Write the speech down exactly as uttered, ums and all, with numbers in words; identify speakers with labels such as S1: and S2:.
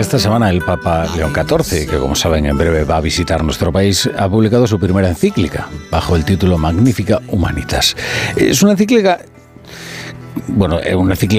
S1: esta semana el Papa León catorce, que como saben en breve va a visitar nuestro país, ha publicado su primera encíclica bajo el título Magnificat Humanitas. Es una encíclica, bueno, una encíclica